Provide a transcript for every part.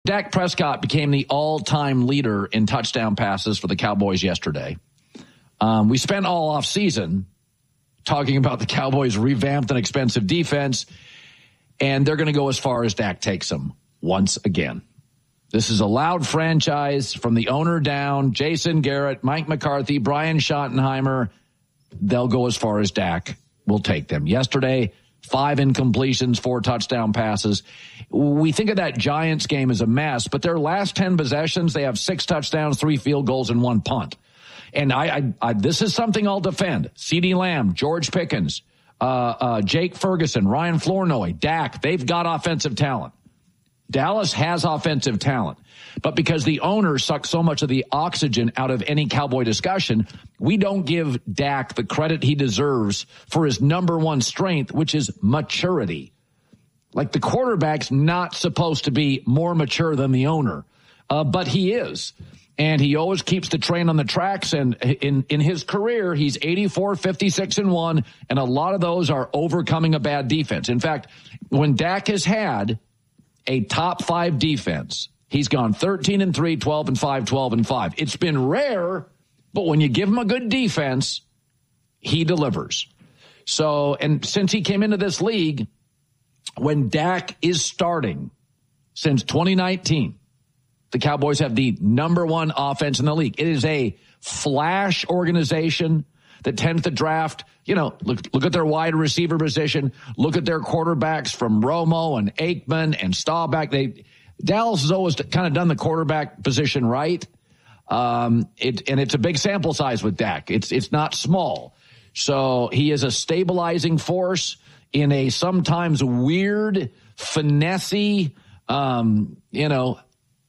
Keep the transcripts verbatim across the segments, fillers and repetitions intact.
Dak Prescott became the all-time leader in touchdown passes for the Cowboys yesterday. Um, we spent all offseason talking about the Cowboys' revamped and expensive defense, and they're going to go as far as Dak takes them once again. This is a loud franchise from the owner down, Jason Garrett, Mike McCarthy, Brian Schottenheimer. They'll go as far as Dak will take them. Yesterday, five incompletions, four touchdown passes. We think of that Giants game as a mess, but their last ten possessions, they have six touchdowns, three field goals, and one punt. And I, I, I this is something I'll defend. CeeDee Lamb, George Pickens, uh, uh, Jake Ferguson, Ryan Flournoy, Dak, they've got offensive talent. Dallas has offensive talent, but because the owner sucks so much of the oxygen out of any Cowboy discussion, we don't give Dak the credit he deserves for his number one strength, which is maturity. Like, the quarterback's not supposed to be more mature than the owner, uh, but he is. And he always keeps the train on the tracks. And in, in his career, he's eighty-four, fifty-six, and one. And a lot of those are overcoming a bad defense. In fact, when Dak has had a top five defense, he's gone thirteen and three, twelve and five, twelve and five. It's been rare, but when you give him a good defense, he delivers. So, and since he came into this league, when Dak is starting since twenty nineteen, the Cowboys have the number one offense in the league. It is a flash organization that tends to draft, you know, look look at their wide receiver position. Look at their quarterbacks from Romo and Aikman and Staubach. They, Dallas has always kind of done the quarterback position right. Um, it, and it's a big sample size with Dak. It's, it's not small. So he is a stabilizing force in a sometimes weird, finessey, um, you know,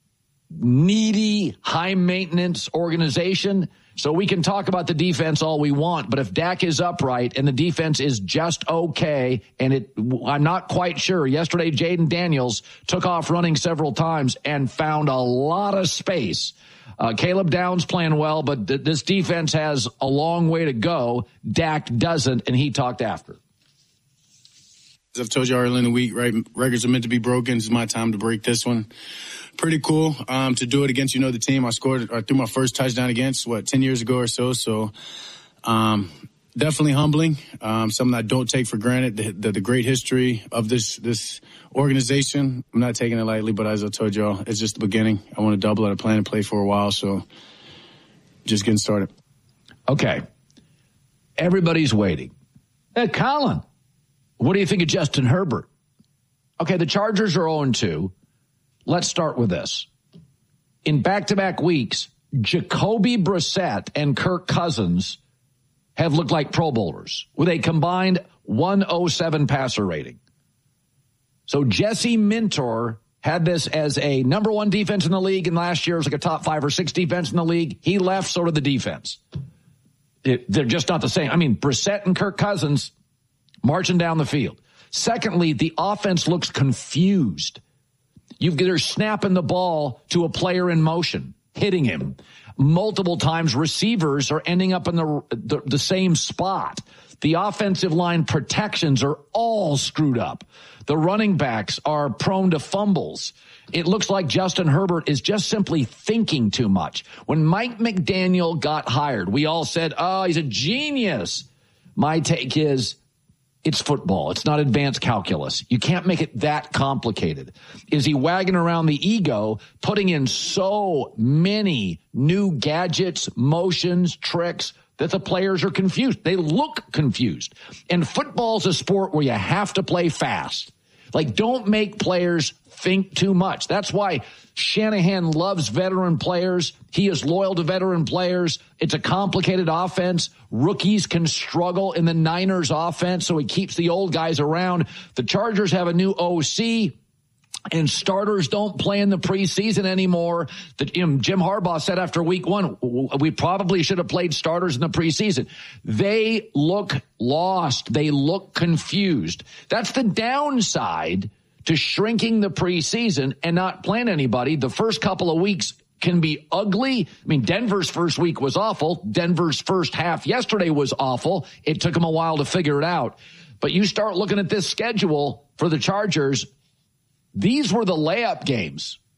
needy, high-maintenance organization. So we can talk about the defense all we want, but if Dak is upright and the defense is just okay, and it, I'm not quite sure. Yesterday, Jaden Daniels took off running several times and found a lot of space. Uh, Caleb Downs playing well, but th- this defense has a long way to go. Dak doesn't, and he talked after. As I've told you earlier in the week, right, records are meant to be broken. It's my time to break this one. Pretty cool um, to do it against, you know, the team I scored or threw my first touchdown against, what, ten years ago or so. So um, definitely humbling, um, something I don't take for granted, the, the, the great history of this this organization. I'm not taking it lightly, but as I told y'all, it's just the beginning. I want to double it. I plan to play for a while, so just getting started. Okay. Everybody's waiting. Hey, Colin, what do you think of Justin Herbert? Okay, the Chargers are oh and two. Let's start with this. In back-to-back weeks, Jacoby Brissett and Kirk Cousins have looked like Pro Bowlers with a combined one oh seven passer rating. So Jesse Minter had this as a number one defense in the league, and last year it was like a top five or six defense in the league. He left, so did the defense. It, they're just not the same. I mean, Brissett and Kirk Cousins marching down the field. Secondly, the offense looks confused. You've, they're snapping the ball to a player in motion, hitting him. Multiple times receivers are ending up in the, the, the same spot. The offensive line protections are all screwed up. The running backs are prone to fumbles. It looks like Justin Herbert is just simply thinking too much. When Mike McDaniel got hired, we all said, oh, he's a genius. My take is, it's football. It's not advanced calculus. You can't make it that complicated. Is he wagging around the ego, putting in so many new gadgets, motions, tricks that the players are confused? They look confused. And football's a sport where you have to play fast. Like, don't make players think too much. That's why Shanahan loves veteran players. He is loyal to veteran players. It's a complicated offense. Rookies can struggle in the Niners offense, so he keeps the old guys around. The Chargers have a new O C, and starters don't play in the preseason anymore. The, you know, Jim Harbaugh said after week one, we probably should have played starters in the preseason. They look lost. They look confused. That's the downside to shrinking the preseason and not playing anybody. The first couple of weeks can be ugly. I mean, Denver's first week was awful. Denver's first half yesterday was awful. It took them a while to figure it out. But you start looking at this schedule for the Chargers, these were the layup games.